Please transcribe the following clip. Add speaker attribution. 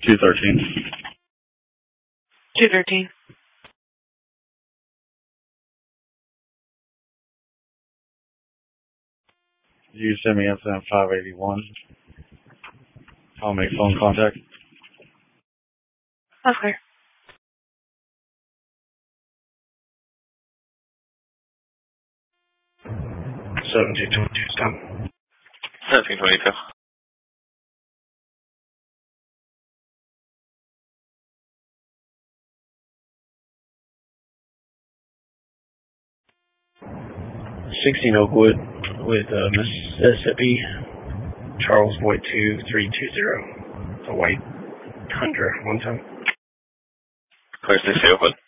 Speaker 1: 213.
Speaker 2: 213.
Speaker 1: You send me incident 581. I'll make phone contact.
Speaker 2: Okay.
Speaker 3: 1722, stop.
Speaker 4: 1722.
Speaker 3: Oakwood with Mississippi, Charles Boyd 2320. It's a white Tundra, one time.
Speaker 4: Clear 60 Oakwood.